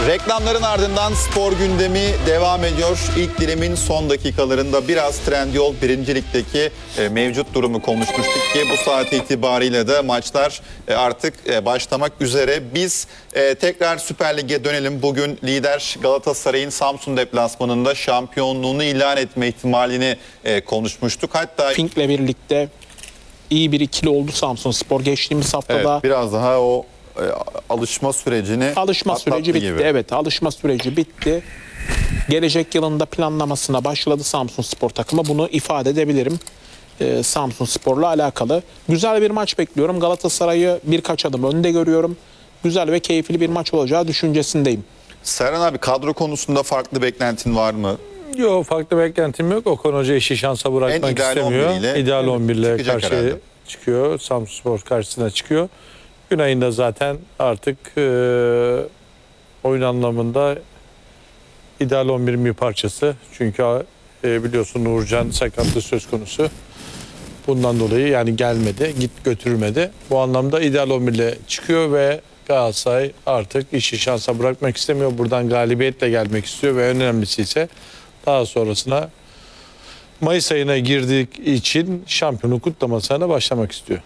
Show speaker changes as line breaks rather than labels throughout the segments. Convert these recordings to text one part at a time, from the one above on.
Reklamların ardından spor gündemi devam ediyor. İlk dilimin son dakikalarında biraz Trendyol 1. Lig'deki mevcut durumu konuşmuştuk ki bu saat itibariyle de maçlar artık başlamak üzere. Biz tekrar Süper Lig'e dönelim. Bugün lider Galatasaray'ın Samsun deplasmanında şampiyonluğunu ilan etme ihtimalini konuşmuştuk. Hatta
Fink'le birlikte iyi bir ikili oldu Samsunspor. Geçtiğimiz haftada
evet, biraz daha o alışma sürecini
süreci bitti.
gibi.
Evet, alışma süreci bitti. Gelecek yılında planlamasına başladı Samsunspor takımı. Bunu ifade edebilirim. Samsunspor'la alakalı. Güzel bir maç bekliyorum. Galatasaray'ı birkaç adım önde görüyorum. Güzel ve keyifli bir maç olacağı düşüncesindeyim.
Serhan abi, kadro konusunda farklı beklentin var mı?
Yok, farklı beklentim yok. Okan Hoca işi şansa bırakmak istemiyor. İdeal 11 ile karşıya çıkıyor. Samsunspor karşısına çıkıyor. Gün ayında zaten artık oyun anlamında ideal 11'in bir parçası. Çünkü biliyorsun Uğurcan sakatlığı söz konusu. Bundan dolayı yani gelmedi, git götürmedi. Bu anlamda ideal 11 ile çıkıyor ve Galatasaray artık işi şansa bırakmak istemiyor. Buradan galibiyetle gelmek istiyor ve en önemlisi ise daha sonrasına Mayıs ayına girdik için şampiyonluk kutlamasına başlamak istiyor.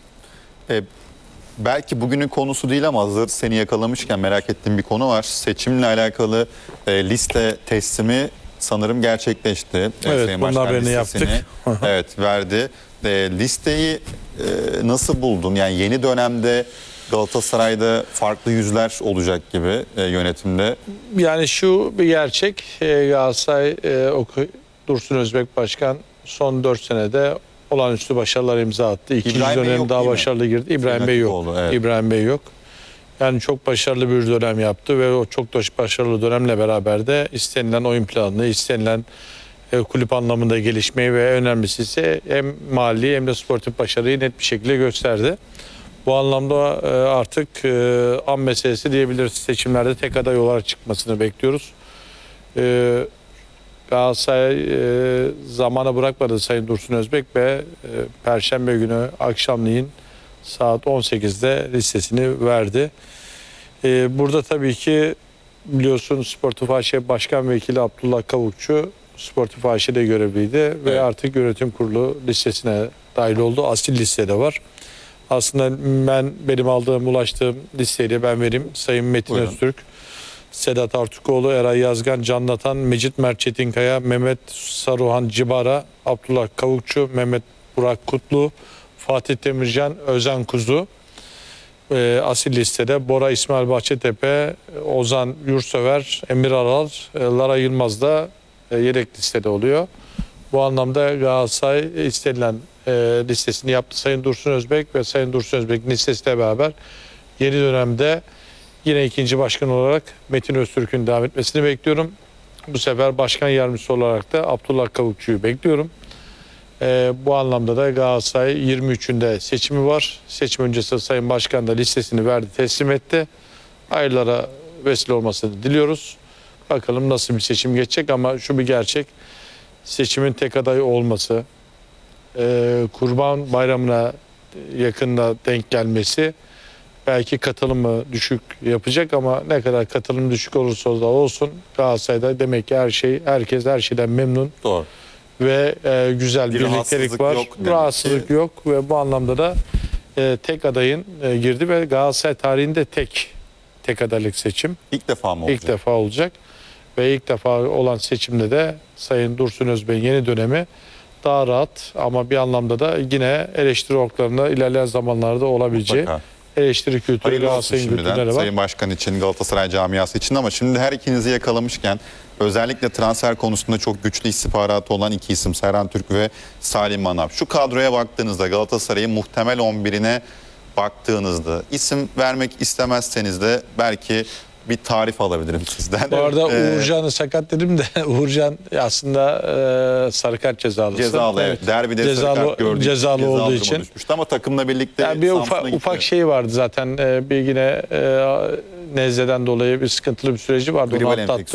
Belki bugünün konusu değil ama hazır seni yakalamışken merak ettiğim bir konu var. Seçimle alakalı liste teslimi sanırım gerçekleşti.
Evet,
Sayın
bunun
Başkan
haberini
listesini,
yaptık.
Evet, verdi. Listeyi nasıl buldun? Yani yeni dönemde Galatasaray'da farklı yüzler olacak gibi yönetimde.
Yani şu bir gerçek, Galatasaray Dursun Özbek Başkan son 4 senede olağanüstü başarılar imza attı. İkinci dönem daha başarılı girdi. İbrahim Bey yok.
Evet.
İbrahim Bey yok. Yani çok başarılı bir dönem yaptı ve o çok başarılı dönemle beraber de istenilen oyun planını, istenilen kulüp anlamında gelişmeyi ve önemlisi ise hem mali hem de sportif başarıyı net bir şekilde gösterdi. Bu anlamda artık an meselesi diyebiliriz. Seçimlerde tek aday olarak çıkmasını bekliyoruz. Galatasaray zamana bırakmadı Sayın Dursun Özbek ve Perşembe günü akşamleyin saat 18'de listesini verdi. Burada tabii ki biliyorsun Sportif AŞ Başkan Vekili Abdullah Kavukçu Sportif AŞ'de görevliydi ve artık yönetim kurulu listesine dahil oldu. Asil listede var. Aslında benim ulaştığım listeyi ben vereyim. Sayın Metin Öztürk, Sedat Artukoğlu, Eray Yazgan, Can Natan, Mecit Mert Çetinkaya, Mehmet Saruhan Cibara, Abdullah Kavukçu, Mehmet Burak Kutlu, Fatih Demircan, Özen Kuzu. Asil listede Bora İsmail Bahçetepe, Ozan Yurtsever, Emir Aral, Lara Yılmaz da yedek listede oluyor. Bu anlamda Galatasaray istenilen listesini yaptı Sayın Dursun Özbek ve Sayın Dursun Özbek'in listesiyle beraber yeni dönemde yine ikinci başkan olarak Metin Öztürk'ün devam etmesini bekliyorum. Bu sefer başkan yardımcısı olarak da Abdullah Kavukçu'yu bekliyorum. Bu anlamda da Galatasaray 23'ünde seçimi var. Seçim öncesi Sayın Başkan da listesini verdi, teslim etti. Hayırlara vesile olmasını diliyoruz. Bakalım nasıl bir seçim geçecek ama şu bir gerçek. Seçimin tek aday olması, Kurban Bayramı'na yakında denk gelmesi belki katılımı düşük yapacak ama ne kadar katılım düşük olursa da olsun Galatasaray'da demek ki herkes her şeyden memnun.
Doğru.
Ve güzel bir birliktelik var. Rahatsızlık yok ve bu anlamda da tek adayın girdi ve Galatasaray tarihinde tek adaylık seçim.
İlk defa mı olacak?
İlk defa olacak ve ilk defa olan seçimde de Sayın Dursun Özbek'in yeni dönemi daha rahat ama bir anlamda da yine eleştiri oklarında ilerleyen zamanlarda olabileceği eleştiri kültürü Galatasaray'ın kültürleri var.
Sayın Başkan için, Galatasaray camiası için ama şimdi her ikinizi yakalamışken özellikle transfer konusunda çok güçlü istihbaratı olan iki isim Serhan Türk ve Salim Manav. Şu kadroya baktığınızda Galatasaray'ın muhtemel 11'ine baktığınızda isim vermek istemezseniz de belki bir tarif alabilirim sizden.
Bu arada Uğurcan'ı sakat dedim de Uğurcan aslında sarı kart cezalısı.
Cezalı, evet. Derbide sarı kart gördük.
Cezalı olduğu için.
Düşmüştü ama takımla birlikte
yani bir ufak şey vardı zaten. Bir yine nezleden dolayı bir sıkıntılı bir süreci vardı. Onu atlattı.